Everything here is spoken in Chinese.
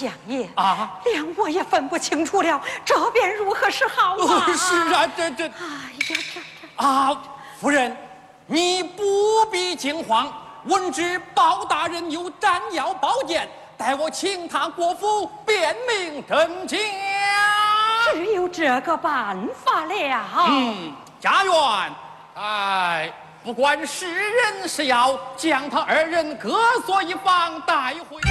相爷啊， 连我也分不清楚了，这便如何是好啊？ 是啊，这。 哎呀，这。 啊，夫人，你不必惊慌。闻知包大人有斩妖宝剑，待我请他过府辨明真假。 只有这个办法了。 家园，哎，不管是人是妖，将他二人各锁一房，带回。